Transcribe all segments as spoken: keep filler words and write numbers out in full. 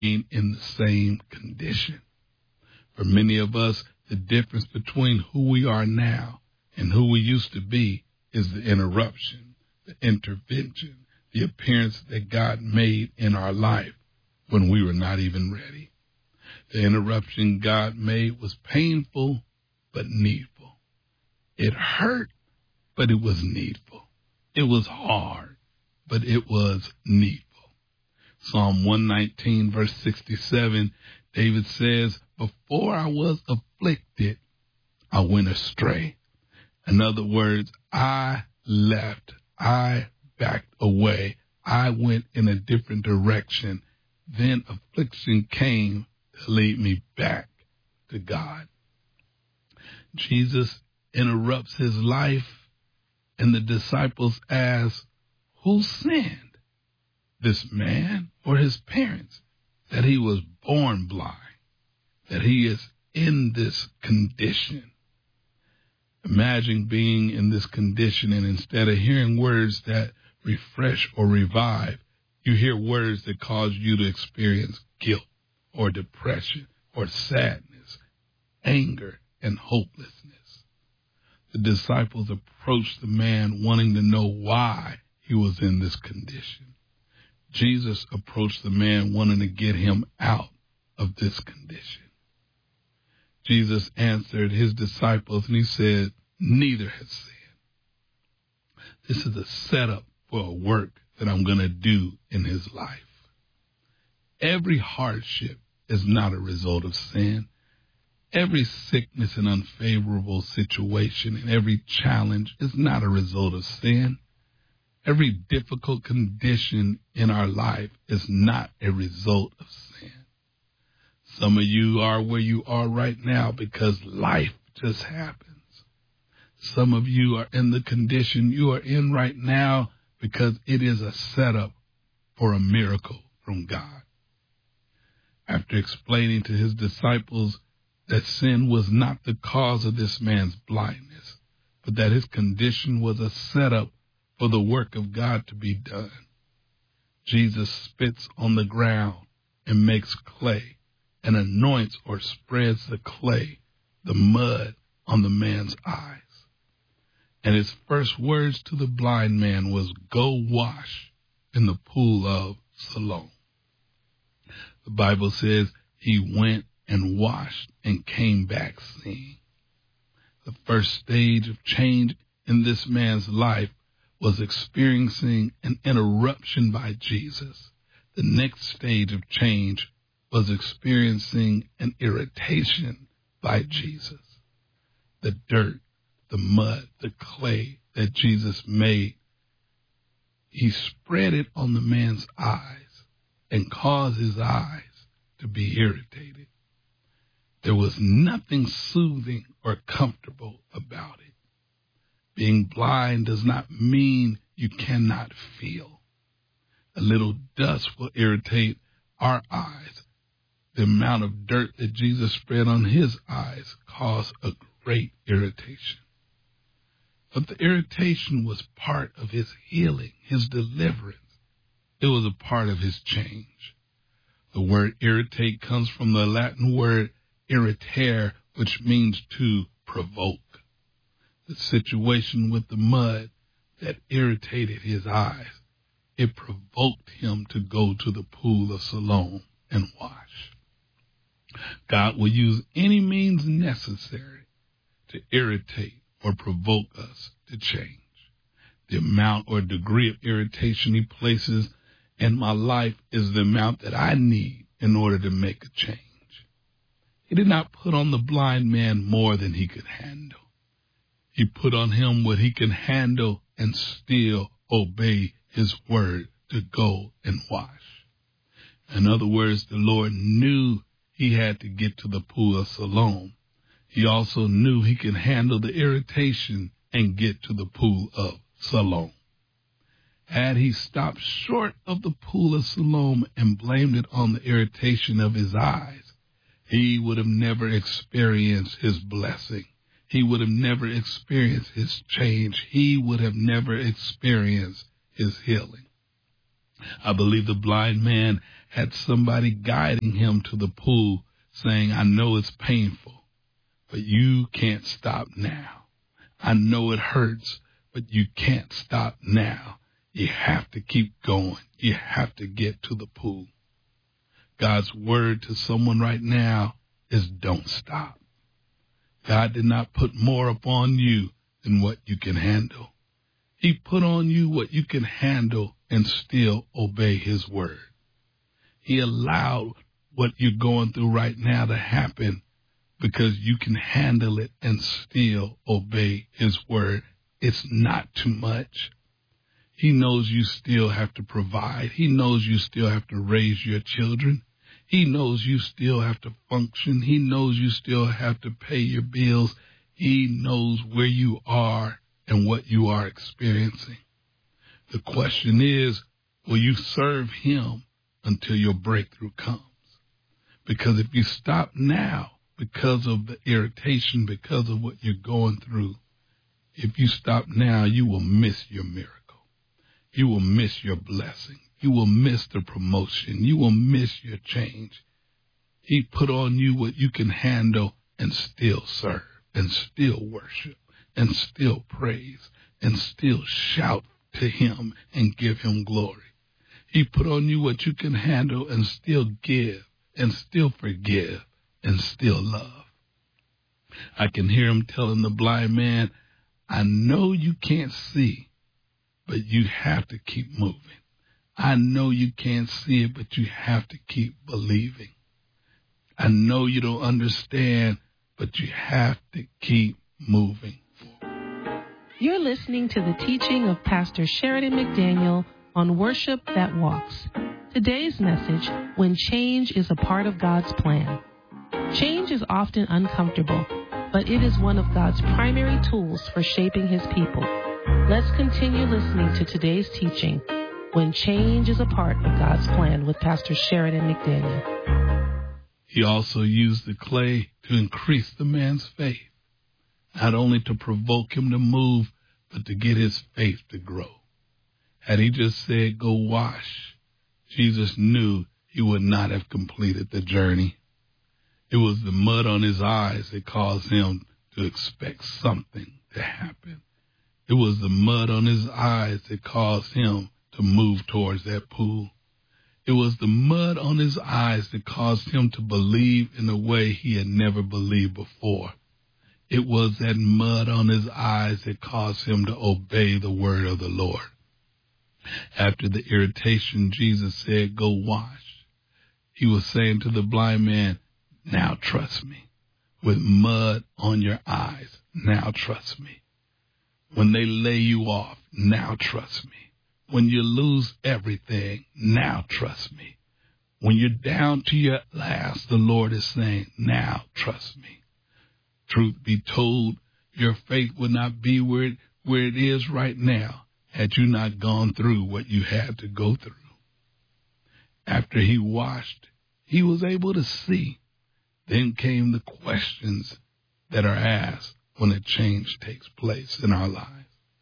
in the same condition. For many of us, the difference between who we are now and who we used to be is the interruption, the intervention, the appearance that God made in our life when we were not even ready. The interruption God made was painful but needful. It hurt, but it was needful. It was hard, but it was needful. Psalm one nineteen, verse sixty-seven, David says, before I was afflicted, I went astray. In other words, I left, I backed away, I went in a different direction. Then affliction came to lead me back to God. Jesus interrupts his life, and the disciples ask, who sinned, this man or his parents, that he was born blind, that he is in this condition? Imagine being in this condition, and instead of hearing words that refresh or revive, you hear words that cause you to experience guilt or depression or sadness, anger, and hopelessness. The disciples approached the man wanting to know why he was in this condition. Jesus approached the man wanting to get him out of this condition. Jesus answered his disciples and he said, neither has sinned. This is a setup for a work that I'm going to do in his life. Every hardship is not a result of sin. Every sickness and unfavorable situation and every challenge is not a result of sin. Every difficult condition in our life is not a result of sin. Some of you are where you are right now because life just happens. Some of you are in the condition you are in right now because it is a setup for a miracle from God. After explaining to his disciples that sin was not the cause of this man's blindness, but that his condition was a setup for the work of God to be done, Jesus spits on the ground and makes clay and anoints or spreads the clay, the mud, on the man's eyes. And his first words to the blind man was, go wash in the pool of Siloam. The Bible says he went and washed and came back seeing. The first stage of change in this man's life was experiencing an interruption by Jesus. The next stage of change was experiencing an irritation by Jesus. The dirt, the mud, the clay that Jesus made, he spread it on the man's eyes and caused his eyes to be irritated. There was nothing soothing or comfortable about it. Being blind does not mean you cannot feel. A little dust will irritate our eyes. The amount of dirt that Jesus spread on his eyes caused a great irritation. But the irritation was part of his healing, his deliverance. It was a part of his change. The word irritate comes from the Latin word irritare, which means to provoke. The situation with the mud that irritated his eyes, it provoked him to go to the pool of Siloam and wash. God will use any means necessary to irritate or provoke us to change. The amount or degree of irritation he places in my life is the amount that I need in order to make a change. He did not put on the blind man more than he could handle. He put on him what he can handle and still obey his word to go and wash. In other words, the Lord knew he had to get to the pool of Siloam. He also knew he could handle the irritation and get to the pool of Siloam. Had he stopped short of the pool of Siloam and blamed it on the irritation of his eyes, he would have never experienced his blessing. He would have never experienced his change. He would have never experienced his healing. I believe the blind man had somebody guiding him to the pool, saying, I know it's painful, but you can't stop now. I know it hurts, but you can't stop now. You have to keep going. You have to get to the pool. God's word to someone right now is don't stop. God did not put more upon you than what you can handle. He put on you what you can handle and still obey his word. He allowed what you're going through right now to happen because you can handle it and still obey his word. It's not too much. He knows you still have to provide. He knows you still have to raise your children. He knows you still have to function. He knows you still have to pay your bills. He knows where you are and what you are experiencing. The question is, will you serve him until your breakthrough comes? Because if you stop now because of the irritation, because of what you're going through, if you stop now, you will miss your miracle. You will miss your blessing. You will miss the promotion. You will miss your change. He put on you what you can handle and still serve and still worship and still praise and still shout to him and give him glory. He put on you what you can handle and still give and still forgive and still love. I can hear him telling the blind man, I know you can't see, but you have to keep moving. I know you can't see it, but you have to keep believing. I know you don't understand, but you have to keep moving. You're listening to the teaching of Pastor Sheridan McDaniel on Worship That Walks. Today's message, when change is a part of God's plan. Change is often uncomfortable, but it is one of God's primary tools for shaping his people. Let's continue listening to today's teaching, When Change is a Part of God's Plan, with Pastor Sheridan McDaniel. He also used the clay to increase the man's faith, not only to provoke him to move, but to get his faith to grow. Had he just said, go wash, Jesus knew he would not have completed the journey. It was the mud on his eyes that caused him to expect something to happen. It was the mud on his eyes that caused him to move towards that pool. It was the mud on his eyes that caused him to believe in a way he had never believed before. It was that mud on his eyes that caused him to obey the word of the Lord. After the irritation, Jesus said, go wash. He was saying to the blind man, now trust me. With mud on your eyes, now trust me. When they lay you off, now trust me. When you lose everything, now trust me. When you're down to your last, the Lord is saying, now trust me. Truth be told, your faith would not be where it, where it is right now had you not gone through what you had to go through. After he washed, he was able to see. Then came the questions that are asked when a change takes place in our lives.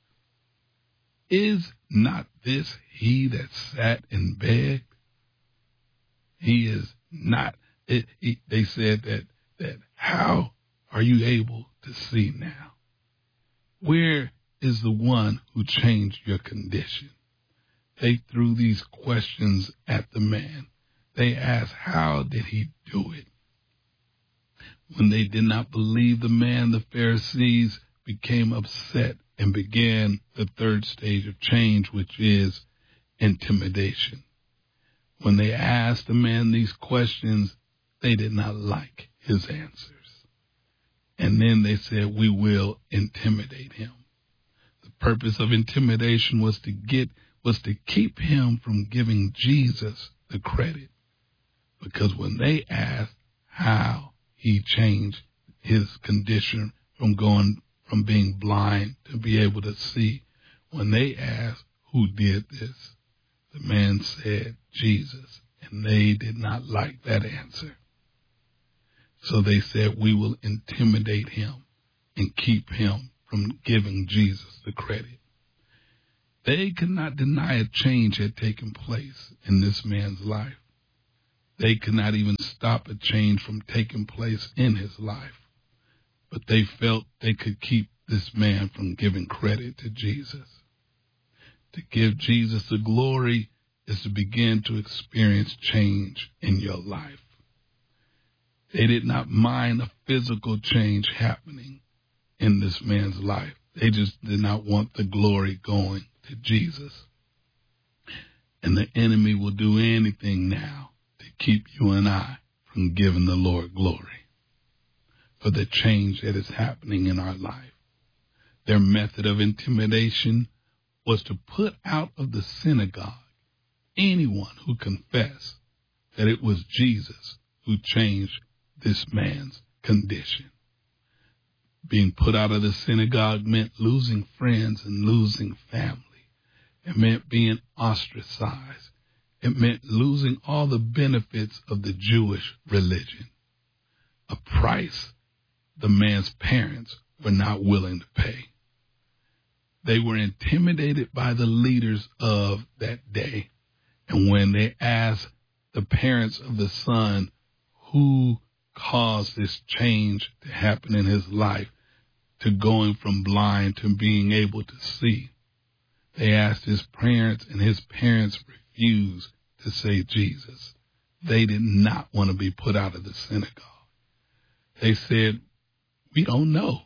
Is not this he that sat and begged? He is not. It, he, they said that, that how are you able to see now? Where is the one who changed your condition? They threw these questions at the man. They asked, how did he do it? When they did not believe the man, the Pharisees became upset and began the third stage of change, which is intimidation. When they asked the man these questions, they did not like his answers. And then they said, we will intimidate him. The purpose of intimidation was to get, was to keep him from giving Jesus the credit. Because when they asked how he changed his condition from going from being blind to be able to see, when they asked who did this, the man said Jesus, and they did not like that answer. So they said, we will intimidate him and keep him from giving Jesus the credit. They could not deny a change had taken place in this man's life. They could not even stop a change from taking place in his life. But they felt they could keep this man from giving credit to Jesus. To give Jesus the glory is to begin to experience change in your life. They did not mind a physical change happening in this man's life. They just did not want the glory going to Jesus. And the enemy will do anything now to keep you and I from giving the Lord glory for the change that is happening in our life. Their method of intimidation was to put out of the synagogue anyone who confessed that it was Jesus who changed this man's condition. Being put out of the synagogue meant losing friends and losing family. It meant being ostracized. It meant losing all the benefits of the Jewish religion, a price the man's parents were not willing to pay. They were intimidated by the leaders of that day. And when they asked the parents of the son who caused this change to happen in his life, to going from blind to being able to see, they asked his parents, and his parents refused to say Jesus. They did not want to be put out of the synagogue. They said, we don't know.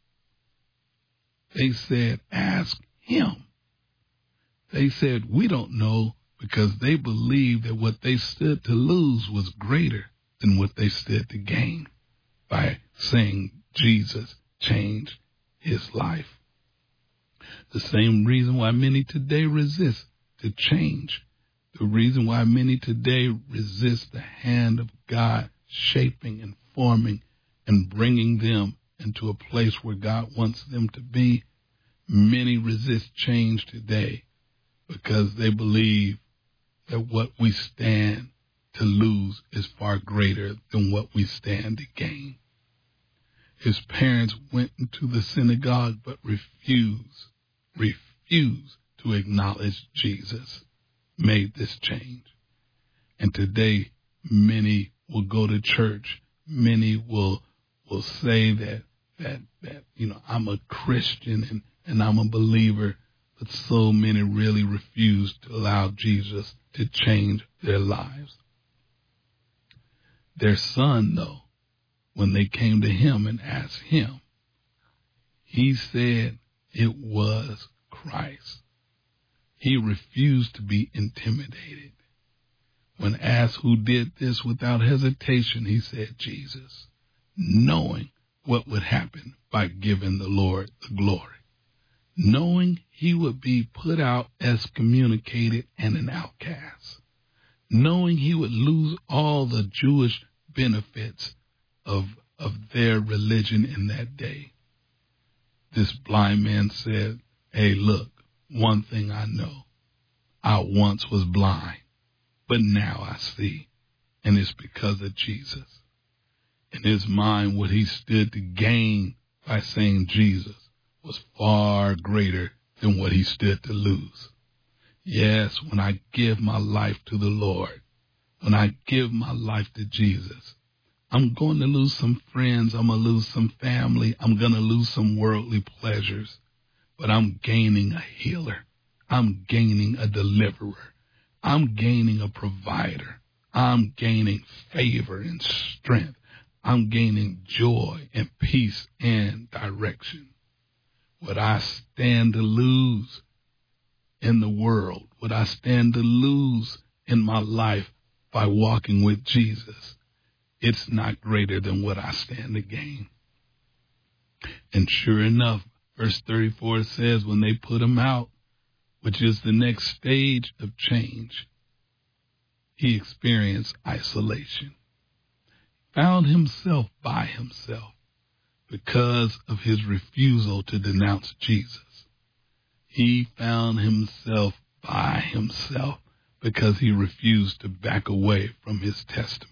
They said, ask him. They said, we don't know, because they believed that what they stood to lose was greater than what they stood to gain by saying Jesus changed his life. The same reason why many today resist to change. The reason why many today resist the hand of God shaping and forming and bringing them into a place where God wants them to be. Many resist change today because they believe that what we stand to lose is far greater than what we stand to gain. His parents went into the synagogue but refused, refused to acknowledge Jesus made this change. And today, many will go to church. Many will will say that that that you know I'm a Christian and, and I'm a believer, but so many really refuse to allow Jesus to change their lives. Their son, though, when they came to him and asked him, he said it was Christ. He refused to be intimidated. When asked who did this, without hesitation, he said Jesus, knowing what would happen by giving the Lord the glory, knowing he would be put out, excommunicated, and an outcast, knowing he would lose all the Jewish benefits of, of their religion in that day. This blind man said, hey, look, one thing I know, I once was blind, but now I see, and it's because of Jesus. In his mind, what he stood to gain by saying Jesus was far greater than what he stood to lose. Yes, when I give my life to the Lord, when I give my life to Jesus, I'm going to lose some friends, I'm going to lose some family, I'm going to lose some worldly pleasures, but I'm gaining a healer. I'm gaining a deliverer. I'm gaining a provider. I'm gaining favor and strength. I'm gaining joy and peace and direction. What I stand to lose in the world, what I stand to lose in my life by walking with Jesus, it's not greater than what I stand to gain. And sure enough, verse thirty-four says when they put him out, which is the next stage of change, he experienced isolation. Found himself by himself because of his refusal to denounce Jesus. He found himself by himself because he refused to back away from his testimony.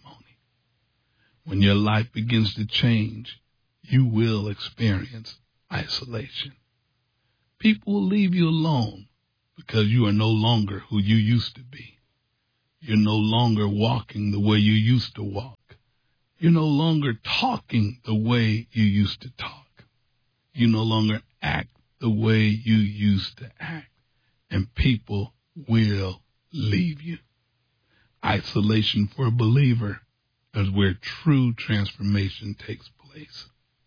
When your life begins to change, you will experience isolation. People will leave you alone because you are no longer who you used to be. You're no longer walking the way you used to walk. You're no longer talking the way you used to talk. You no longer act the way you used to act. And people will leave you. Isolation for a believer is where true transformation takes place.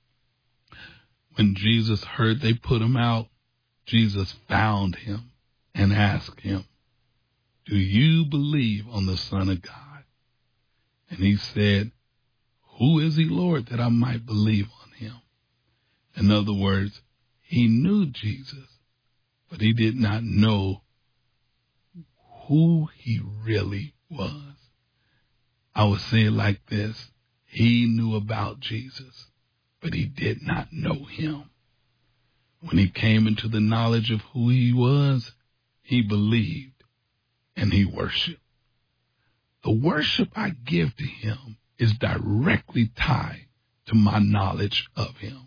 When Jesus heard they put him out, Jesus found him and asked him, "Do you believe on the Son of God?" And he said, "Who is he, Lord, that I might believe on him?" In other words, he knew Jesus, but he did not know who he really was. I would say it like this. He knew about Jesus, but he did not know him. When he came into the knowledge of who he was, he believed and he worshiped. The worship I give to him is directly tied to my knowledge of him.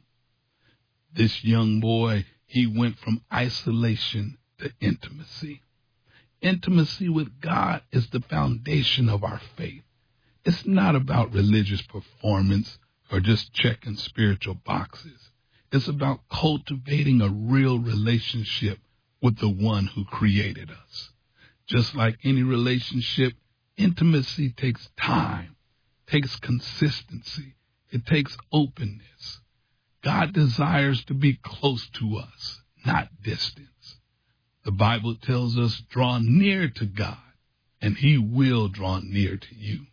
This young boy, he went from isolation to intimacy. Intimacy with God is the foundation of our faith. It's not about religious performance or just checking spiritual boxes. It's about cultivating a real relationship with the one who created us. Just like any relationship, intimacy takes time, takes consistency, it takes openness. God desires to be close to us, not distance. The Bible tells us, draw near to God, and he will draw near to you.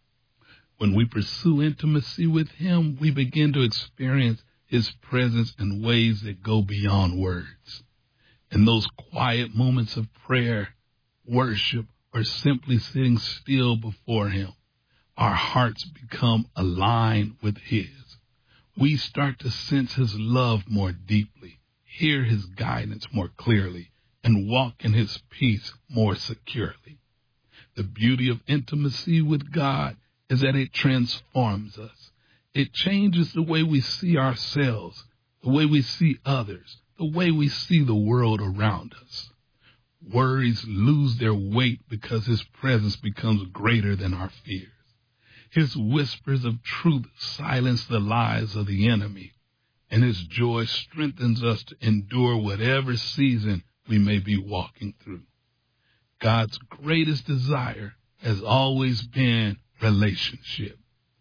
When we pursue intimacy with him, we begin to experience his presence in ways that go beyond words. In those quiet moments of prayer, worship, or simply sitting still before him, our hearts become aligned with his. We start to sense his love more deeply, hear his guidance more clearly, and walk in his peace more securely. The beauty of intimacy with God is that it transforms us. It changes the way we see ourselves, the way we see others, the way we see the world around us. Worries lose their weight because his presence becomes greater than our fears. His whispers of truth silence the lies of the enemy, and his joy strengthens us to endure whatever season we may be walking through. God's greatest desire has always been relationship.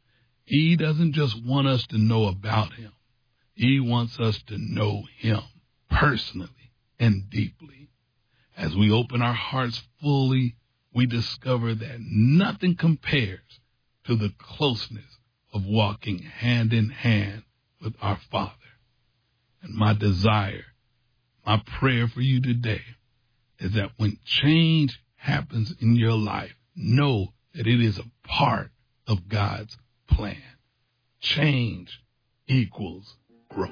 He doesn't just want us to know about him. He wants us to know him personally and deeply. As we open our hearts fully, we discover that nothing compares to the closeness of walking hand in hand with our Father. And my desire, my prayer for you today is that when change happens in your life, know that it is a part of God's plan. Change equals growth.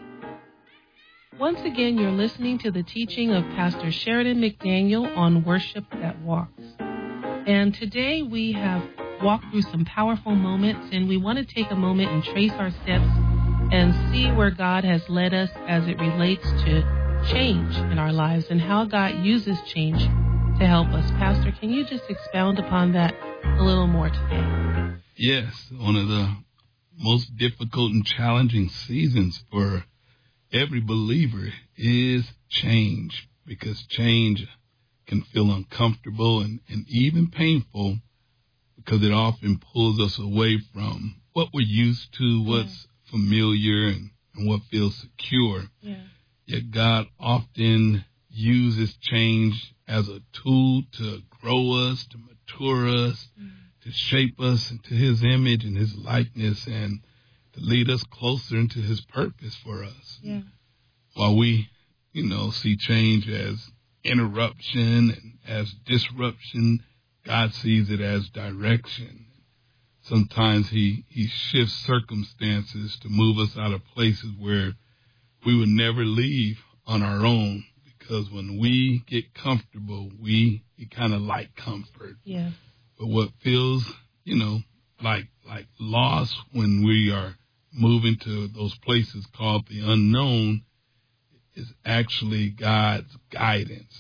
Once again, you're listening to the teaching of Pastor Sheridan McDaniel on Worship That Walks. And today we have walked through some powerful moments, and we want to take a moment and trace our steps and see where God has led us as it relates to change in our lives and how God uses change to help us. Pastor, can you just expound upon that a little more today? Yes, one of the most difficult and challenging seasons for every believer is change, because change can feel uncomfortable and, and even painful, because it often pulls us away from what we're used to, what's yeah. familiar, and, and what feels secure. Yeah. Yet God often uses change as a tool to grow us, to mature us, mm. to shape us into his image and his likeness, and to lead us closer into his purpose for us. Yeah. While we, you know, see change as interruption and as disruption, God sees it as direction. Sometimes he, he shifts circumstances to move us out of places where we would never leave on our own, because when we get comfortable, we, we kind of like comfort. Yeah. But what feels, you know, like like loss when we are moving to those places called the unknown is actually God's guidance.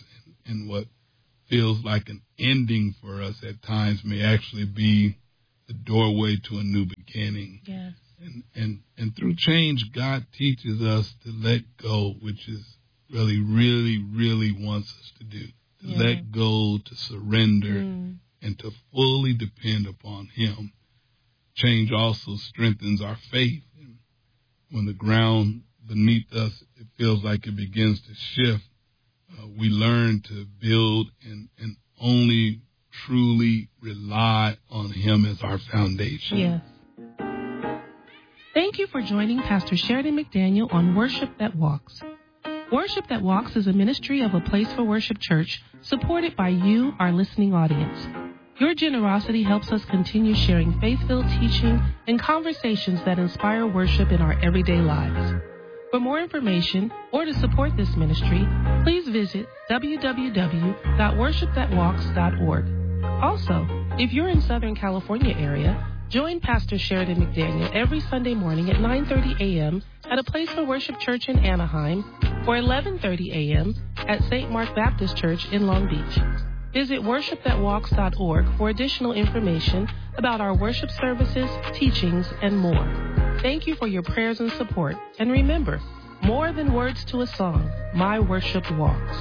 and what feels like an ending for us at times may actually be the doorway to a new beginning. Yes. And, and, and through change, God teaches us to let go, which is really, really, really wants us to do. To yeah. let go, to surrender, mm. and to fully depend upon Him. Change also strengthens our faith. And when the ground beneath us, it feels like it begins to shift, uh, we learn to build and, and only truly rely on Him as our foundation. Yes. Thank you for joining Pastor Sheridan McDaniel on Worship That Walks. Worship That Walks is a ministry of A Place for Worship Church, supported by you, our listening audience. Your generosity helps us continue sharing faith-filled teaching and conversations that inspire worship in our everyday lives. For more information or to support this ministry, please visit w w w dot worship that walks dot org. Also, if you're in Southern California area, join Pastor Sheridan McDaniel every Sunday morning at nine thirty a.m. at A Place for Worship Church in Anaheim or eleven thirty a.m. at Saint Mark Baptist Church in Long Beach. Visit worship that walks dot org for additional information about our worship services, teachings, and more. Thank you for your prayers and support. And remember, more than words to a song, my worship walks.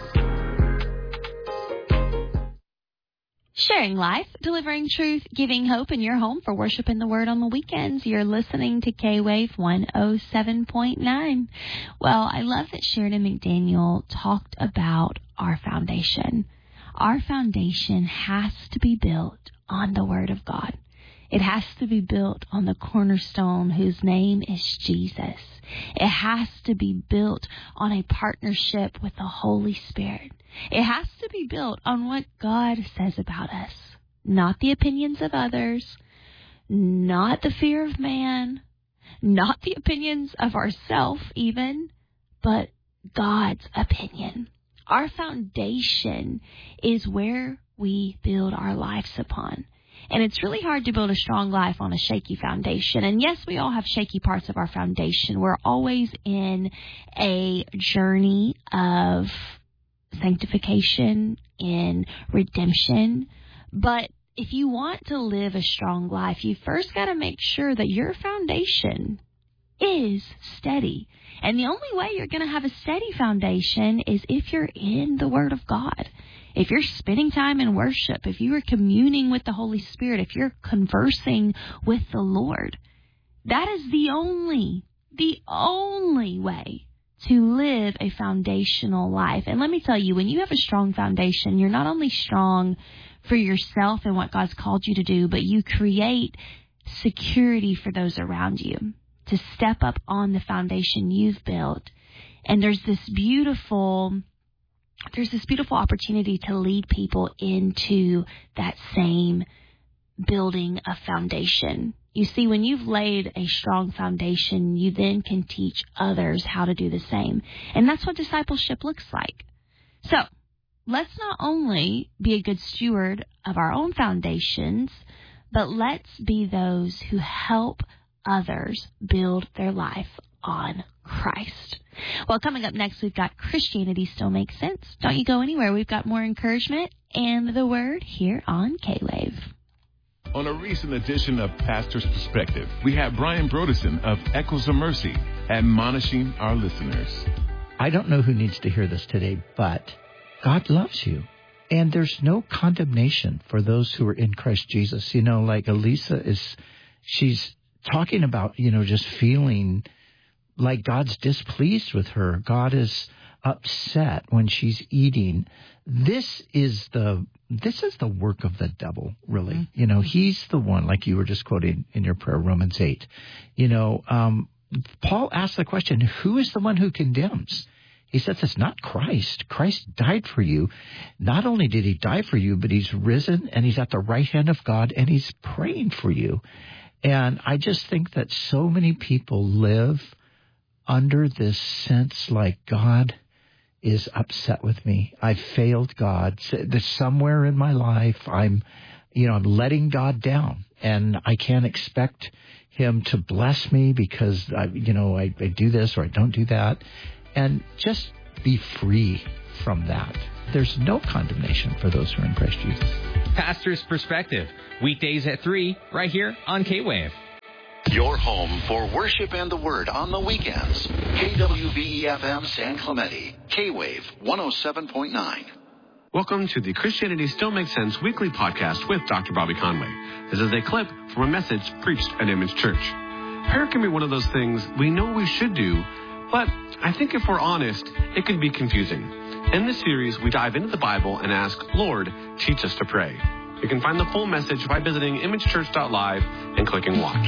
Sharing life, delivering truth, giving hope in your home for worship and the word on the weekends. You're listening to K-Wave one oh seven point nine. Well, I love that Sheridan McDaniel talked about our foundation. Our foundation has to be built on the Word of God. It has to be built on the cornerstone whose name is Jesus. It has to be built on a partnership with the Holy Spirit. It has to be built on what God says about us, not the opinions of others, not the fear of man, not the opinions of ourselves even, but God's opinion. Our foundation is where we build our lives upon. And it's really hard to build a strong life on a shaky foundation. And yes, we all have shaky parts of our foundation. We're always in a journey of sanctification, in redemption. But if you want to live a strong life, you first got to make sure that your foundation is steady. And the only way you're going to have a steady foundation is if you're in the Word of God. If you're spending time in worship, if you are communing with the Holy Spirit, if you're conversing with the Lord, that is the only, the only way to live a foundational life. And let me tell you, when you have a strong foundation, you're not only strong for yourself and what God's called you to do, but you create security for those around you to step up on the foundation you've built. And there's this beautiful... There's this beautiful opportunity to lead people into that same building of foundation. You see, when you've laid a strong foundation, you then can teach others how to do the same. And that's what discipleship looks like. So let's not only be a good steward of our own foundations, but let's be those who help others build their life on Christ. Well, coming up next, we've got Christianity Still Makes Sense. Don't you go anywhere. We've got more encouragement and the Word here on K-Wave. On a recent edition of Pastor's Perspective, we have Brian Broderson of Echoes of Mercy admonishing our listeners. I don't know who needs to hear this today, but God loves you. And there's no condemnation for those who are in Christ Jesus. You know, like Elisa is, she's talking about, you know, just feeling like God's displeased with her. God is upset when she's eating. This is the this is the work of the devil, really. Mm-hmm. You know, he's the one, like you were just quoting in your prayer, Romans eight. You know, um, Paul asked the question, who is the one who condemns? He says it's not Christ. Christ died for you. Not only did he die for you, but he's risen and he's at the right hand of God and he's praying for you. And I just think that so many people live under this sense like God is upset with me. I failed God. There's somewhere in my life I'm, you know, I'm letting God down, and I can't expect him to bless me because I, you know, I, I do this or I don't do that. And just be free from that. There's no condemnation for those who are in Christ Jesus. Pastor's Perspective, weekdays at three, right here on K-Wave. Your home for worship and the Word on the weekends. K W V E F M San Clemente, K-Wave one oh seven point nine. Welcome to the Christianity Still Makes Sense weekly podcast with Doctor Bobby Conway. This is a clip from a message preached at Image Church. Prayer can be one of those things we know we should do, but I think if we're honest, it can be confusing. In this series, we dive into the Bible and ask, Lord, teach us to pray. You can find the full message by visiting image church dot live and clicking watch.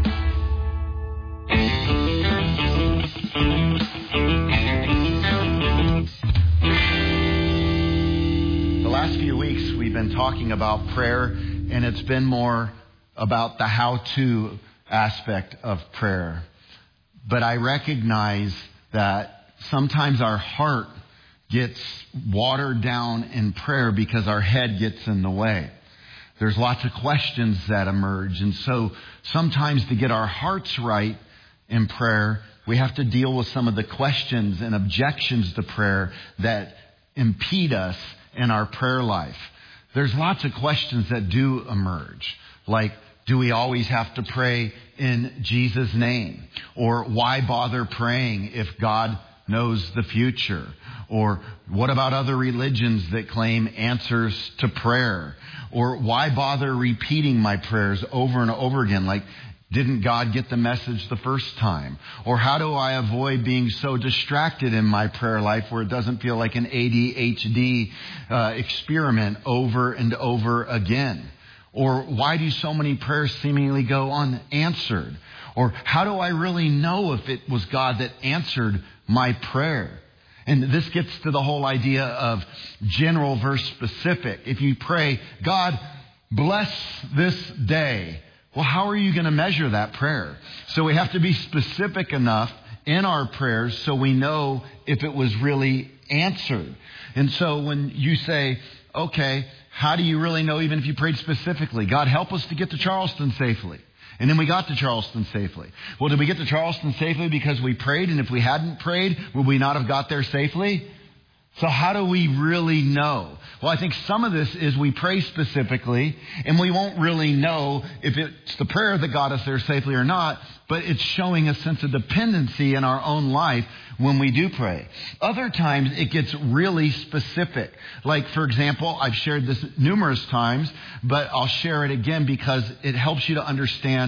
The last few weeks we've been talking about prayer, and it's been more about the how-to aspect of prayer. But I recognize that sometimes our heart gets watered down in prayer because our head gets in the way. There's lots of questions that emerge. And so sometimes to get our hearts right in prayer, we have to deal with some of the questions and objections to prayer that impede us in our prayer life. There's lots of questions that do emerge, like, do we always have to pray in Jesus' name? Or why bother praying if God knows the future? Or what about other religions that claim answers to prayer? Or why bother repeating my prayers over and over again? Like, didn't God get the message the first time? Or how do I avoid being so distracted in my prayer life where it doesn't feel like an A D H D uh, experiment over and over again? Or why do so many prayers seemingly go unanswered? Or how do I really know if it was God that answered my prayer? And this gets to the whole idea of general versus specific. If you pray, God, bless this day. Well, how are you going to measure that prayer? So we have to be specific enough in our prayers so we know if it was really answered. And so when you say, okay, how do you really know even if you prayed specifically? God, help us to get to Charleston safely. And then we got to Charleston safely. Well, did we get to Charleston safely because we prayed? And if we hadn't prayed, would we not have got there safely? So how do we really know? Well, I think some of this is we pray specifically, and we won't really know if it's the prayer that got us there safely or not, but it's showing a sense of dependency in our own life when we do pray. Other times it gets really specific. Like, for example, I've shared this numerous times, but I'll share it again because it helps you to understand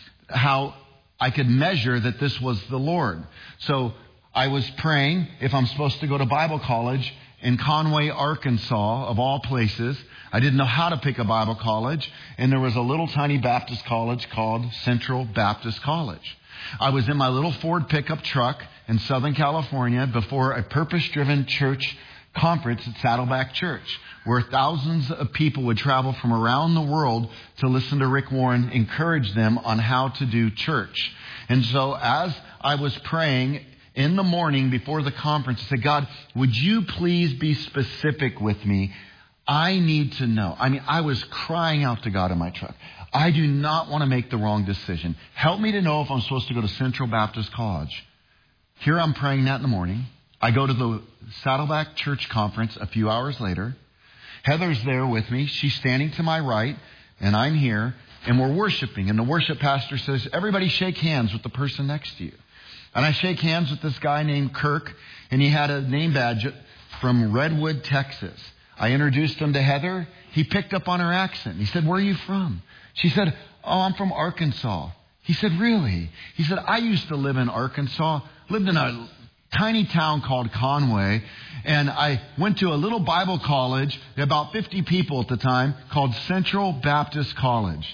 how I could measure that this was the Lord. So I was praying if I'm supposed to go to Bible college in Conway, Arkansas, of all places. I didn't know how to pick a Bible college, and there was a little tiny Baptist college called Central Baptist College. I was in my little Ford pickup truck in Southern California before a purpose-driven church conference at Saddleback Church, where thousands of people would travel from around the world to listen to Rick Warren encourage them on how to do church. And so as I was praying in the morning before the conference, I said, God, would you please be specific with me? I need to know. I mean, I was crying out to God in my truck. I do not want to make the wrong decision. Help me to know if I'm supposed to go to Central Baptist College. Here I'm praying that in the morning. I go to the Saddleback Church conference a few hours later. Heather's there with me. She's standing to my right, and I'm here, and we're worshiping. And the worship pastor says, everybody shake hands with the person next to you. And I shake hands with this guy named Kirk, and he had a name badge from Redwood, Texas. I introduced him to Heather. He picked up on her accent. He said, where are you from? She said, oh, I'm from Arkansas. He said, really? He said, I used to live in Arkansas, lived in a tiny town called Conway, and I went to a little Bible college, about fifty people at the time, called Central Baptist College.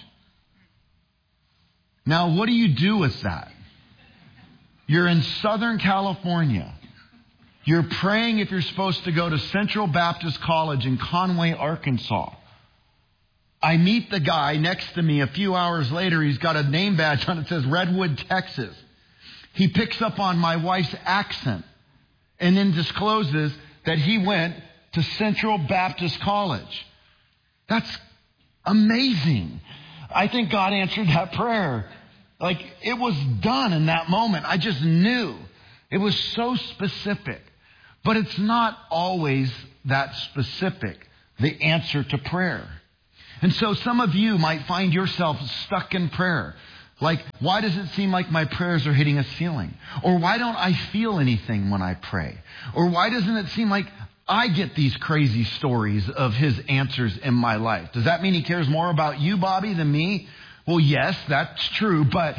Now, what do you do with that? You're in Southern California. You're praying if you're supposed to go to Central Baptist College in Conway, Arkansas. I meet the guy next to me a few hours later. He's got a name badge on it that says Redwood, Texas. He picks up on my wife's accent and then discloses that he went to Central Baptist College. That's amazing. I think God answered that prayer. Like, it was done in that moment. I just knew. It was so specific. But it's not always that specific, the answer to prayer. And so some of you might find yourself stuck in prayer. Like, why does it seem like my prayers are hitting a ceiling? Or why don't I feel anything when I pray? Or why doesn't it seem like I get these crazy stories of his answers in my life? Does that mean he cares more about you, Bobby, than me? Well, yes, that's true. But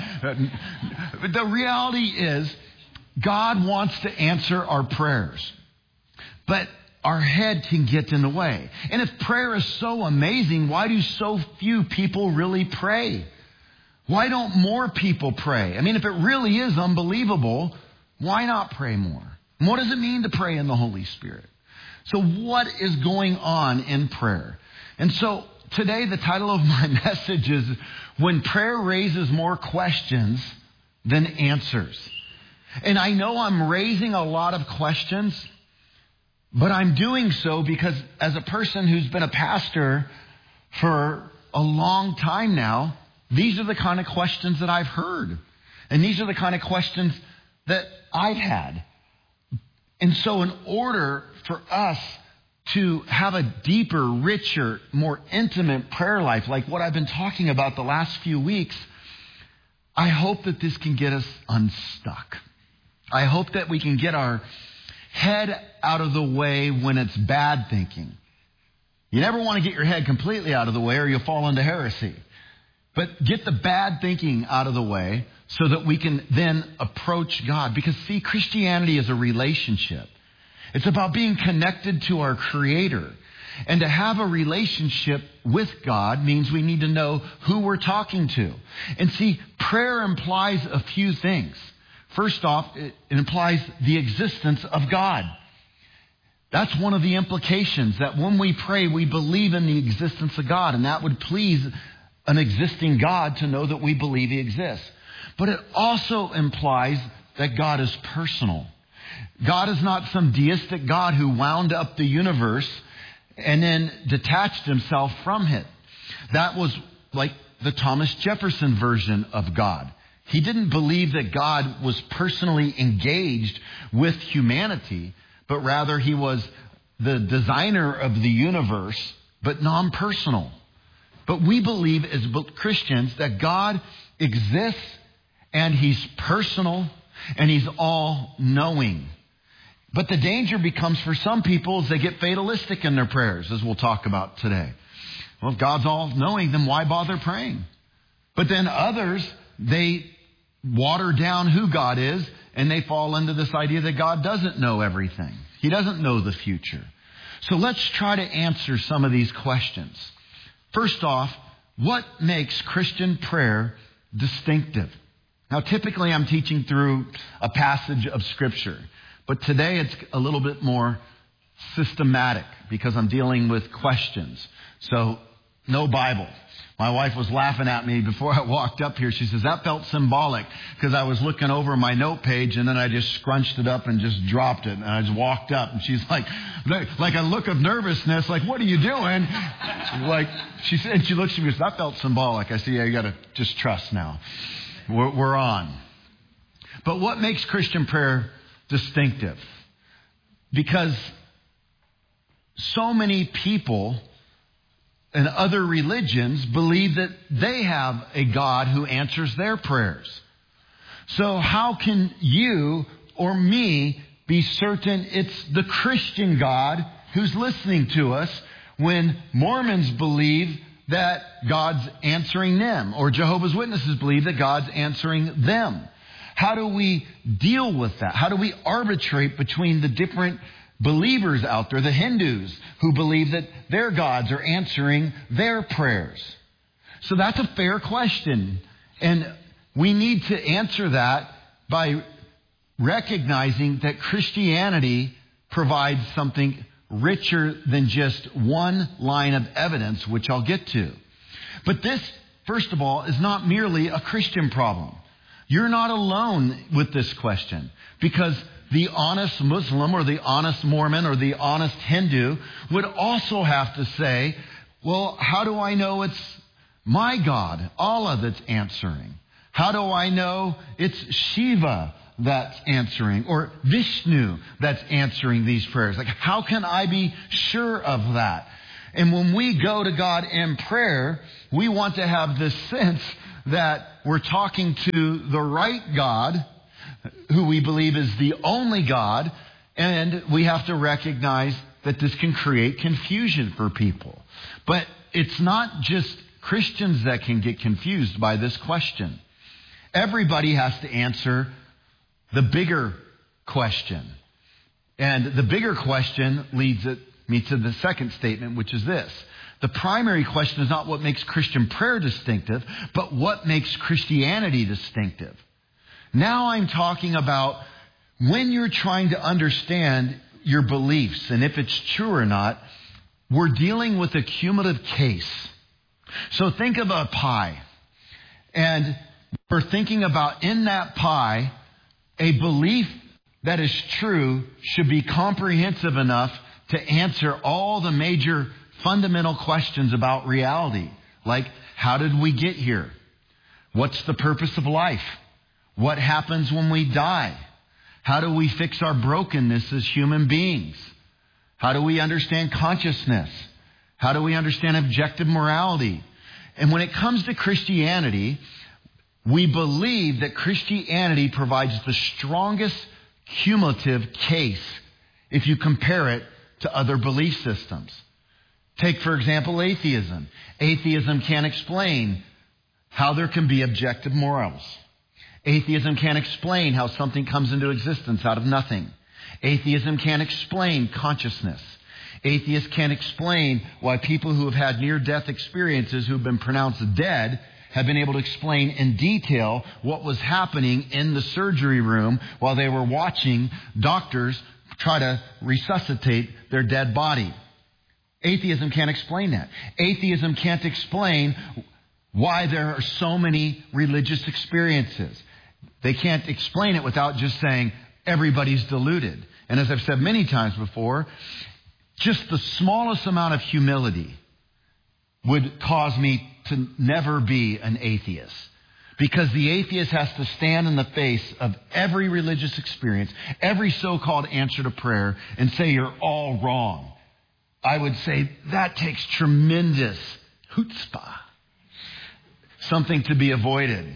the reality is God wants to answer our prayers. But our head can get in the way. And if prayer is so amazing, why do so few people really pray? Why don't more people pray? I mean, if it really is unbelievable, why not pray more? And what does it mean to pray in the Holy Spirit? So what is going on in prayer? And so today the title of my message is When Prayer Raises More Questions Than Answers. And I know I'm raising a lot of questions, but I'm doing so because as a person who's been a pastor for a long time now, these are the kind of questions that I've heard. And these are the kind of questions that I've had. And so in order for us to have a deeper, richer, more intimate prayer life, like what I've been talking about the last few weeks, I hope that this can get us unstuck. I hope that we can get our head out of the way when it's bad thinking. You never want to get your head completely out of the way or you'll fall into heresy. But get the bad thinking out of the way so that we can then approach God. Because, see, Christianity is a relationship. It's about being connected to our Creator. And to have a relationship with God means we need to know who we're talking to. And see, prayer implies a few things. First off, it implies the existence of God. That's one of the implications, that when we pray, we believe in the existence of God. And that would please an existing God to know that we believe He exists. But it also implies that God is personal. God is not some deistic God who wound up the universe and then detached himself from it. That was like the Thomas Jefferson version of God. He didn't believe that God was personally engaged with humanity, but rather He was the designer of the universe, but non-personal. But we believe as Christians that God exists and He's personal and He's all-knowing. But the danger becomes for some people is they get fatalistic in their prayers, as we'll talk about today. Well, if God's all-knowing, then why bother praying? But then others, they water down who God is and they fall into this idea that God doesn't know everything. He doesn't know the future. So let's try to answer some of these questions. First off, what makes Christian prayer distinctive? Now, typically I'm teaching through a passage of Scripture, but today it's a little bit more systematic because I'm dealing with questions. So, no Bible. My wife was laughing at me before I walked up here. She says, that felt symbolic because I was looking over my note page and then I just scrunched it up and just dropped it. And I just walked up and she's like, like a look of nervousness, like, what are you doing? Like, she said, and she looks at me and says, that felt symbolic. I said, yeah, you got to just trust now. We're, we're on. But what makes Christian prayer distinctive? Because so many people and other religions believe that they have a God who answers their prayers. So how can you or me be certain it's the Christian God who's listening to us when Mormons believe that God's answering them or Jehovah's Witnesses believe that God's answering them? How do we deal with that? How do we arbitrate between the different believers out there, the Hindus who believe that their gods are answering their prayers? So that's a fair question. And we need to answer that by recognizing that Christianity provides something richer than just one line of evidence, which I'll get to. But this, first of all, is not merely a Christian problem. You're not alone with this question, because the honest Muslim or the honest Mormon or the honest Hindu would also have to say, well, how do I know it's my God, Allah, that's answering? How do I know it's Shiva, that's answering, or Vishnu that's answering these prayers? Like, how can I be sure of that? And when we go to God in prayer, we want to have this sense that we're talking to the right God, who we believe is the only God, and we have to recognize that this can create confusion for people. But it's not just Christians that can get confused by this question. Everybody has to answer the bigger question. And the bigger question leads me to the second statement, which is this. The primary question is not what makes Christian prayer distinctive, but what makes Christianity distinctive. Now I'm talking about when you're trying to understand your beliefs and if it's true or not, we're dealing with a cumulative case. So think of a pie. And we're thinking about in that pie, a belief that is true should be comprehensive enough to answer all the major fundamental questions about reality. Like, how did we get here? What's the purpose of life? What happens when we die? How do we fix our brokenness as human beings? How do we understand consciousness? How do we understand objective morality? And when it comes to Christianity, we believe that Christianity provides the strongest cumulative case if you compare it to other belief systems. Take, for example, atheism. Atheism can't explain how there can be objective morals. Atheism can't explain how something comes into existence out of nothing. Atheism can't explain consciousness. Atheists can't explain why people who have had near-death experiences who've been pronounced dead have been able to explain in detail what was happening in the surgery room while they were watching doctors try to resuscitate their dead body. Atheism can't explain that. Atheism can't explain why there are so many religious experiences. They can't explain it without just saying everybody's deluded. And as I've said many times before, just the smallest amount of humility would cause me to never be an atheist. Because the atheist has to stand in the face of every religious experience, every so-called answer to prayer, and say you're all wrong. I would say that takes tremendous chutzpah. Something to be avoided.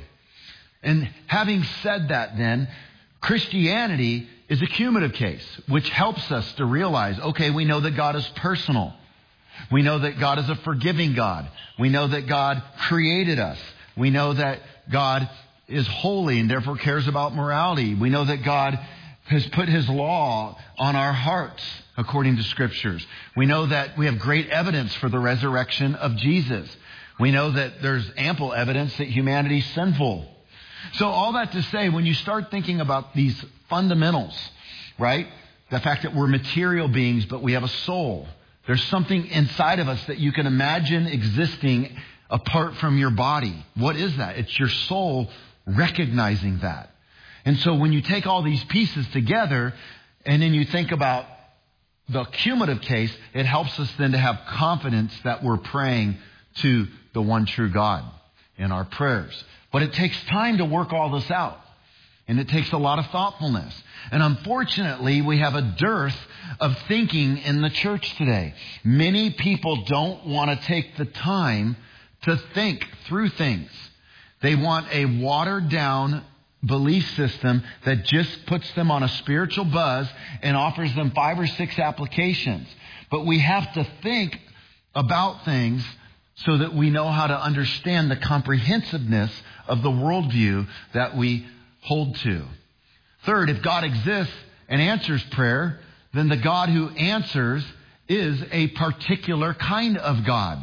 And having said that then, Christianity is a cumulative case, which helps us to realize, okay, we know that God is personal. We know that God is a forgiving God. We know that God created us. We know that God is holy and therefore cares about morality. We know that God has put His law on our hearts according to Scriptures. We know that we have great evidence for the resurrection of Jesus. We know that there's ample evidence that humanity is sinful. So all that to say, when you start thinking about these fundamentals, right? The fact that we're material beings, but we have a soul. There's something inside of us that you can imagine existing apart from your body. What is that? It's your soul recognizing that. And so when you take all these pieces together and then you think about the cumulative case, it helps us then to have confidence that we're praying to the one true God in our prayers. But it takes time to work all this out. And it takes a lot of thoughtfulness. And unfortunately, we have a dearth of thinking in the church today. Many people don't want to take the time to think through things. They want a watered down belief system that just puts them on a spiritual buzz and offers them five or six applications. But we have to think about things so that we know how to understand the comprehensiveness of the worldview that we hold to. Third, if God exists and answers prayer, then the God who answers is a particular kind of God.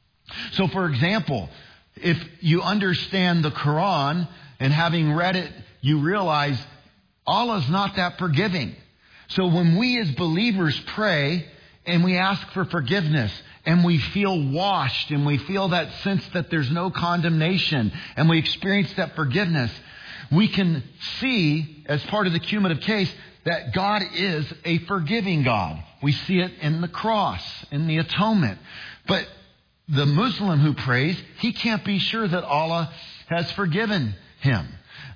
So, for example, if you understand the Quran and having read it, you realize Allah's not that forgiving. So when we as believers pray and we ask for forgiveness and we feel washed and we feel that sense that there's no condemnation and we experience that forgiveness, we can see as part of the cumulative case that God is a forgiving God. We see it in the cross, in the atonement. But the Muslim who prays, he can't be sure that Allah has forgiven him.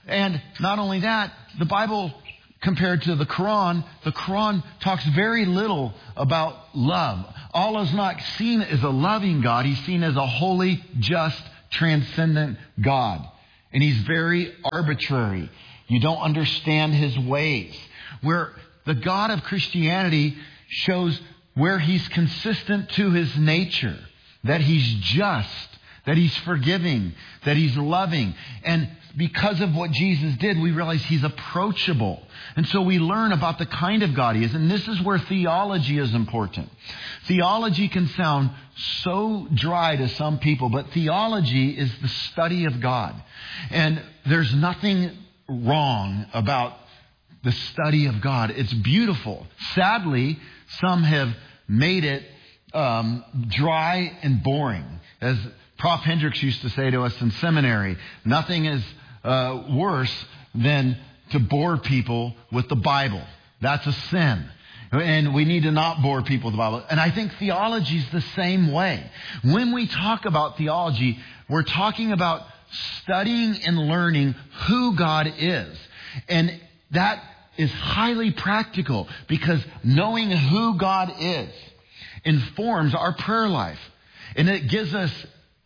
And not only that, the Bible, compared to the Quran, the Quran talks very little about love. Allah is not seen as a loving God. He's seen as a holy, just, transcendent God. And He's very arbitrary. You don't understand His ways. Where the God of Christianity shows where He's consistent to His nature, that He's just, that He's forgiving, that He's loving. And because of what Jesus did, we realize He's approachable. And so we learn about the kind of God He is. And this is where theology is important. Theology can sound so dry to some people, but theology is the study of God. And there's nothing wrong about the study of God. It's beautiful. Sadly, some have made it um, dry and boring. As Professor Hendricks used to say to us in seminary, nothing is uh, worse than to bore people with the Bible. That's a sin. And we need to not bore people with the Bible. And I think theology is the same way. When we talk about theology, we're talking about studying and learning who God is. And that is highly practical because knowing who God is informs our prayer life. And it gives us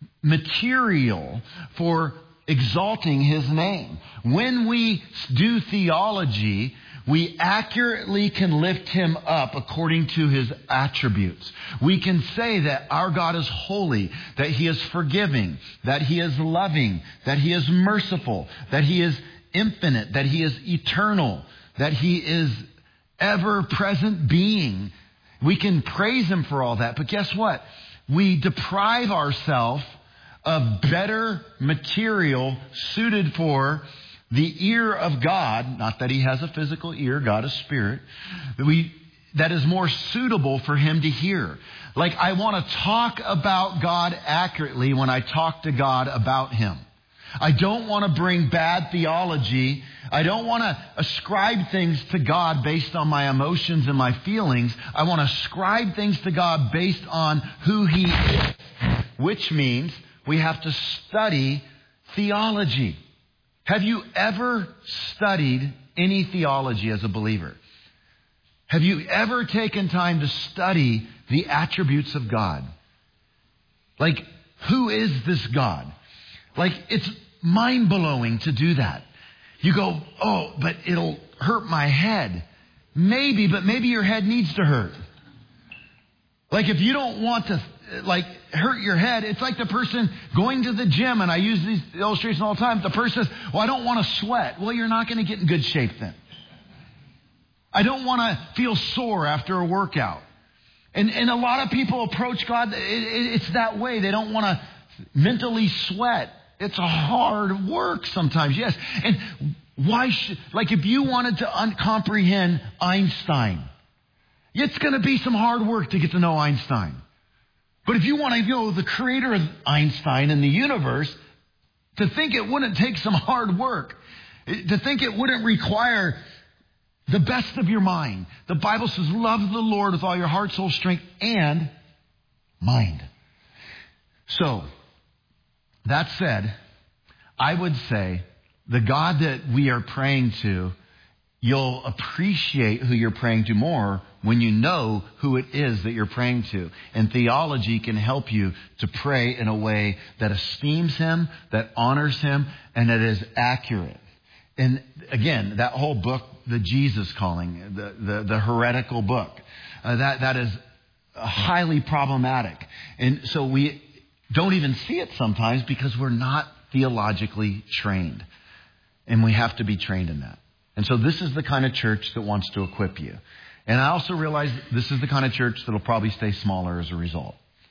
material for exalting His name. When we do theology, we accurately can lift Him up according to His attributes. We can say that our God is holy, that He is forgiving, that He is loving, that He is merciful, that He is infinite, that He is eternal, that He is ever-present being. We can praise Him for all that. But guess what? We deprive ourselves of better material suited for the ear of God. Not that He has a physical ear, God is spirit. We, that is more suitable for Him to hear. Like, I want to talk about God accurately when I talk to God about Him. I don't want to bring bad theology. I don't want to ascribe things to God based on my emotions and my feelings. I want to ascribe things to God based on who He is, which means we have to study theology. Have you ever studied any theology as a believer? Have you ever taken time to study the attributes of God? Like, who is this God? Like, it's mind-blowing to do that. You go, oh, but it'll hurt my head. Maybe, but maybe your head needs to hurt. Like, if you don't want to, like, hurt your head, it's like the person going to the gym, and I use these illustrations all the time. The person says, well, I don't want to sweat. Well, you're not going to get in good shape then. I don't want to feel sore after a workout. And, and a lot of people approach God, it, it, it's that way. They don't want to mentally sweat. It's a hard work sometimes, yes. And why should, like if you wanted to un- comprehend Einstein, it's going to be some hard work to get to know Einstein. But if you want to know the creator of Einstein and the universe, to think it wouldn't take some hard work, to think it wouldn't require the best of your mind. The Bible says, love the Lord with all your heart, soul, strength, and mind. So, that said, I would say the God that we are praying to, you'll appreciate who you're praying to more when you know who it is that you're praying to. And theology can help you to pray in a way that esteems Him, that honors Him, and that is accurate. And again, that whole book, the Jesus Calling, the, the, the heretical book, uh, that, that is highly problematic. And so we don't even see it sometimes because we're not theologically trained. And we have to be trained in that. And so this is the kind of church that wants to equip you. And I also realize this is the kind of church that will probably stay smaller as a result.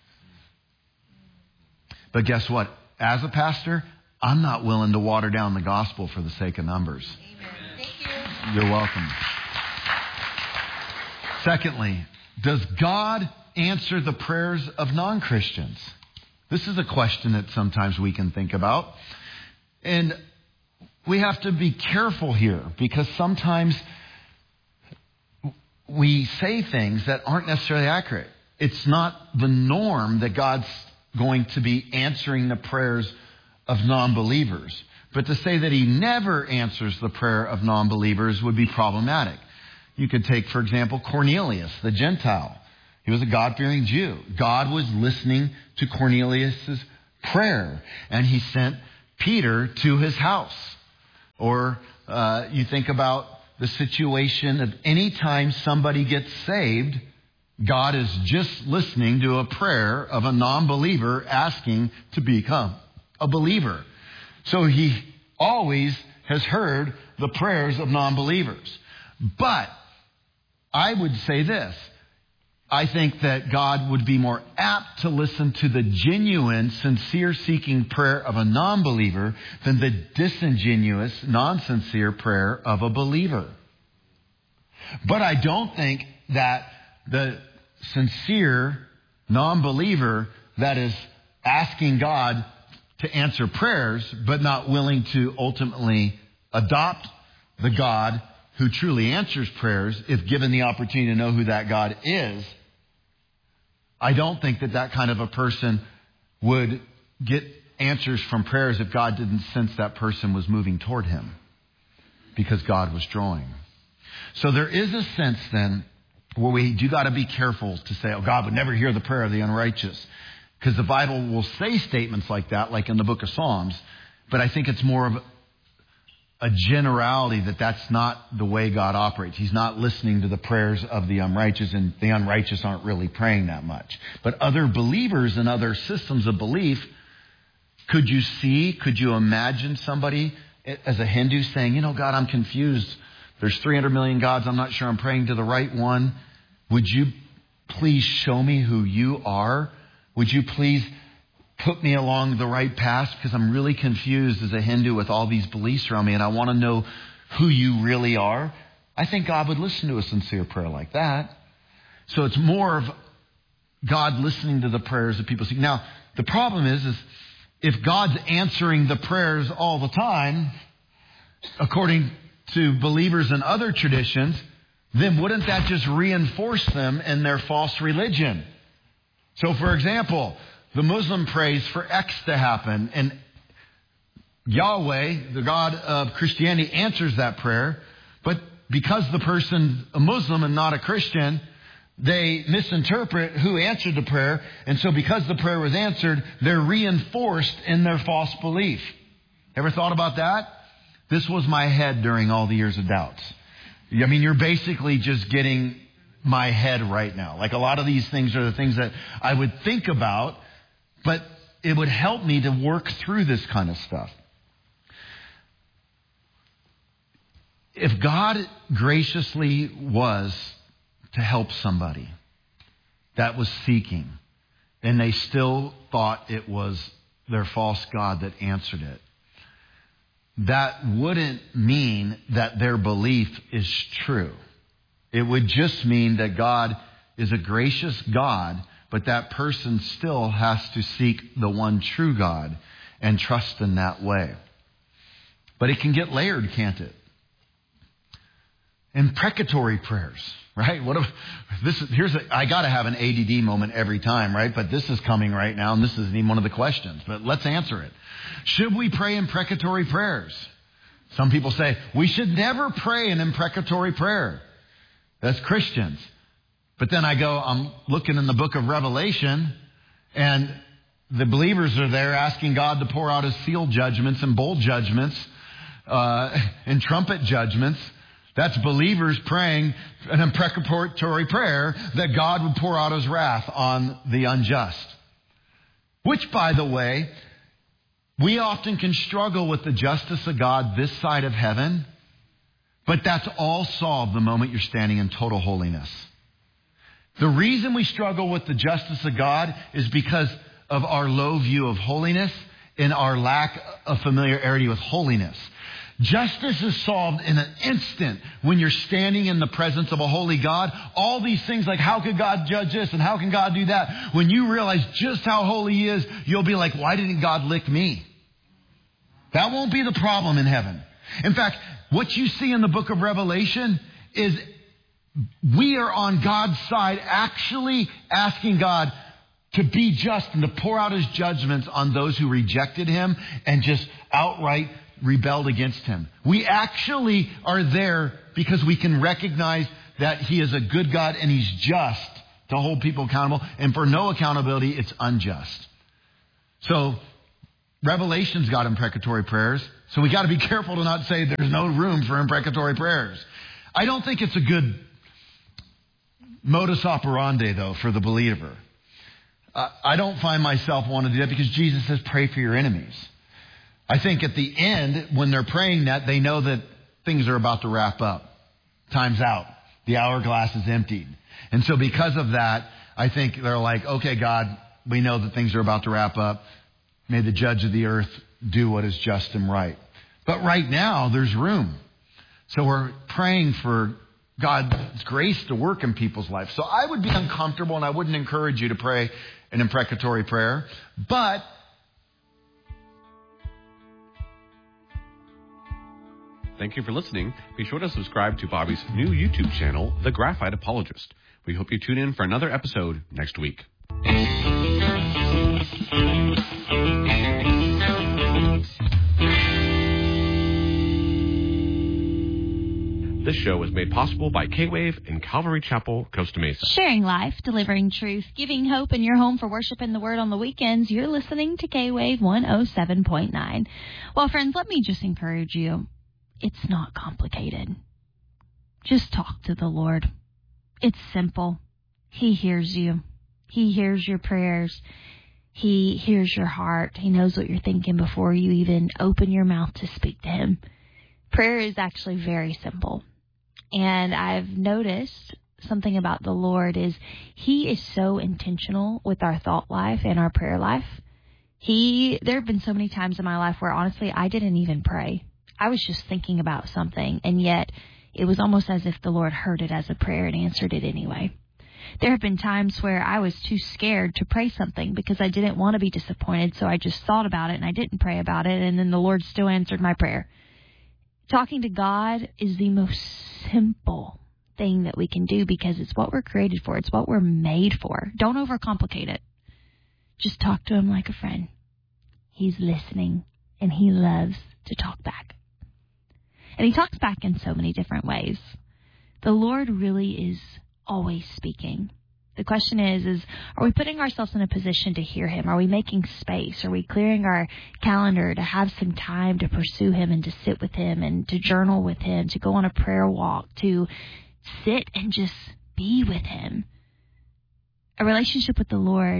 But guess what? As a pastor, I'm not willing to water down the gospel for the sake of numbers. Amen. Thank you. You're welcome. Secondly, does God answer the prayers of non-Christians? This is a question that sometimes we can think about. And we have to be careful here because sometimes we say things that aren't necessarily accurate. It's not the norm that God's going to be answering the prayers of non-believers. But to say that he never answers the prayer of non-believers would be problematic. You could take, for example, Cornelius, the Gentile. He was a God-fearing Jew. God was listening to Cornelius' prayer, and he sent Peter to his house. Or uh, you think about the situation of any time somebody gets saved, God is just listening to a prayer of a non-believer asking to become a believer. So he always has heard the prayers of non-believers. But I would say this. I think that God would be more apt to listen to the genuine, sincere seeking prayer of a non-believer than the disingenuous, non-sincere prayer of a believer. But I don't think that the sincere non-believer that is asking God to answer prayers but not willing to ultimately adopt the God who truly answers prayers, if given the opportunity to know who that God is, I don't think that that kind of a person would get answers from prayers if God didn't sense that person was moving toward him, because God was drawing. So there is a sense then where we do got to be careful to say, oh, God would never hear the prayer of the unrighteous, because the Bible will say statements like that, like in the book of Psalms, but I think it's more of a generality that that's not the way God operates. He's not listening to the prayers of the unrighteous, and the unrighteous aren't really praying that much. But other believers and other systems of belief, could you see, could you imagine somebody as a Hindu saying, you know, God, I'm confused. There's three hundred million gods. I'm not sure I'm praying to the right one. Would you please show me who you are? Would you please put me along the right path, because I'm really confused as a Hindu with all these beliefs around me, and I want to know who you really are? I think God would listen to a sincere prayer like that. So it's more of God listening to the prayers of people. Now, the problem is, is if God's answering the prayers all the time, according to believers in other traditions, then wouldn't that just reinforce them in their false religion? So, for example, the Muslim prays for X to happen, and Yahweh, the God of Christianity, answers that prayer. But because the person's a Muslim and not a Christian, they misinterpret who answered the prayer. And so because the prayer was answered, they're reinforced in their false belief. Ever thought about that? This was my head during all the years of doubts. I mean, you're basically just getting my head right now. Like, a lot of these things are the things that I would think about, but it would help me to work through this kind of stuff. If God graciously was to help somebody that was seeking, and they still thought it was their false god that answered it, that wouldn't mean that their belief is true. It would just mean that God is a gracious God, but that person still has to seek the one true God and trust in that way. But it can get layered, can't it? Imprecatory prayers, right? What if this is, here's a, I got to have an A D D moment every time, right? But this is coming right now, and this isn't even one of the questions, but let's answer it. Should we pray imprecatory prayers? Some people say we should never pray an imprecatory prayer. That's Christians. But then I go, I'm looking in the book of Revelation, and the believers are there asking God to pour out his seal judgments and bowl judgments uh, and trumpet judgments. That's believers praying an imprecatory prayer that God would pour out his wrath on the unjust. Which, by the way, we often can struggle with the justice of God this side of heaven, but that's all solved the moment you're standing in total holiness. The reason we struggle with the justice of God is because of our low view of holiness and our lack of familiarity with holiness. Justice is solved in an instant when you're standing in the presence of a holy God. All these things like, how could God judge this and how can God do that? When you realize just how holy he is, you'll be like, why didn't God lick me? That won't be the problem in heaven. In fact, what you see in the book of Revelation is we are on God's side, actually asking God to be just and to pour out his judgments on those who rejected him and just outright rebelled against him. We actually are there because we can recognize that he is a good God and he's just to hold people accountable. And for no accountability, it's unjust. So Revelation's got imprecatory prayers. So we got to be careful to not say there's no room for imprecatory prayers. I don't think it's a good modus operandi, though, for the believer. Uh, I don't find myself wanting to do that because Jesus says pray for your enemies. I think at the end, when they're praying that, they know that things are about to wrap up. Time's out. The hourglass is emptied. And so because of that, I think they're like, okay, God, we know that things are about to wrap up. May the judge of the earth do what is just and right. But right now, there's room. So we're praying for God's grace to work in people's lives. So I would be uncomfortable and I wouldn't encourage you to pray an imprecatory prayer. But thank you for listening. Be sure to subscribe to Bobby's new YouTube channel, The Graphite Apologist. We hope you tune in for another episode next week. This show is made possible by K-Wave in Calvary Chapel, Costa Mesa. Sharing life, delivering truth, giving hope in your home for worship and the word on the weekends. You're listening to K-Wave one oh seven point nine. Well, friends, let me just encourage you. It's not complicated. Just talk to the Lord. It's simple. He hears you. He hears your prayers. He hears your heart. He knows what you're thinking before you even open your mouth to speak to him. Prayer is actually very simple. And I've noticed something about the Lord is he is so intentional with our thought life and our prayer life. He, there have been so many times in my life where honestly I didn't even pray. I was just thinking about something, and yet it was almost as if the Lord heard it as a prayer and answered it anyway. There have been times where I was too scared to pray something because I didn't want to be disappointed, so I just thought about it and I didn't pray about it, and then the Lord still answered my prayer. Talking to God is the most simple thing that we can do because it's what we're created for. It's what we're made for. Don't overcomplicate it. Just talk to him like a friend. He's listening, and he loves to talk back. And he talks back in so many different ways. The Lord really is always speaking. The question is, is are we putting ourselves in a position to hear him? Are we making space? Are we clearing our calendar to have some time to pursue him and to sit with him and to journal with him, to go on a prayer walk, to sit and just be with him? A relationship with the Lord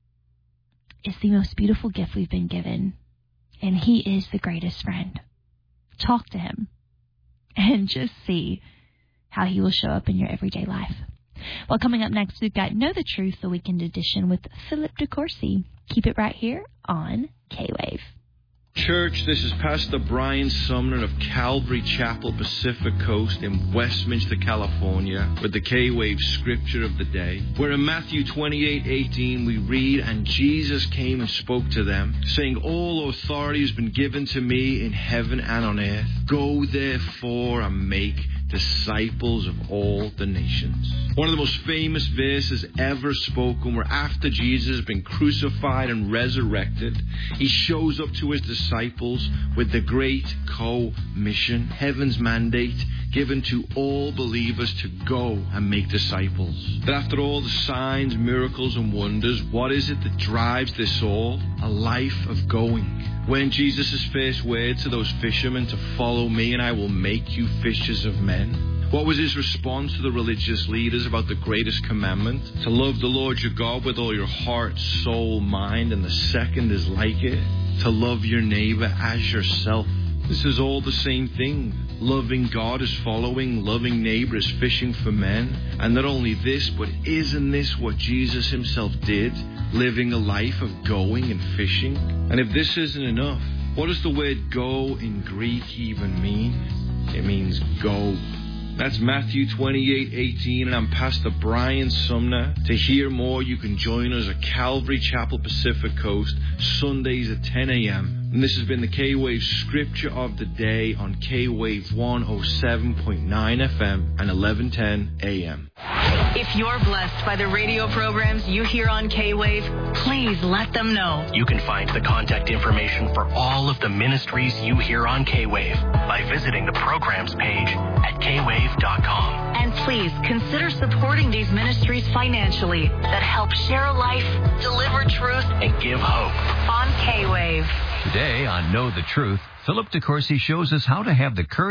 is the most beautiful gift we've been given, and he is the greatest friend. Talk to him and just see how he will show up in your everyday life. Well, coming up next, we've got Know the Truth, the Weekend Edition with Philip DeCourcy. Keep it right here on K-Wave. Church, this is Pastor Brian Sumner of Calvary Chapel, Pacific Coast in Westminster, California, with the K-Wave Scripture of the Day, where in Matthew twenty-eight eighteen we read, "And Jesus came and spoke to them, saying, All authority has been given to me in heaven and on earth. Go therefore and make disciples of all the nations." One of the most famous verses ever spoken, where after Jesus has been crucified and resurrected, he shows up to his disciples with the great co-mission, heaven's mandate given to all believers to go and make disciples. But after all the signs, miracles, and wonders, what is it that drives this all? A life of going. When Jesus' first word to those fishermen to follow me and I will make you fishers of men, what was his response to the religious leaders about the greatest commandment? To love the Lord your God with all your heart, soul, mind, and the second is like it, to love your neighbor as yourself. This is all the same thing. Loving God is following, loving neighbor is fishing for men. And not only this, but isn't this what Jesus himself did? Living a life of going and fishing? And if this isn't enough, what does the word go in Greek even mean? It means go. That's Matthew twenty-eight eighteen, and I'm Pastor Brian Sumner. To hear more, you can join us at Calvary Chapel, Pacific Coast, Sundays at ten a.m. And this has been the K-Wave Scripture of the Day on K-Wave one oh seven point nine F M and eleven ten A M. If you're blessed by the radio programs you hear on K-Wave, please let them know. You can find the contact information for all of the ministries you hear on K-Wave by visiting the programs page at K wave dot com. And please consider supporting these ministries financially that help share life, deliver truth, and give hope on K-Wave. Today on Know the Truth, Philip DeCourcy shows us how to have the courage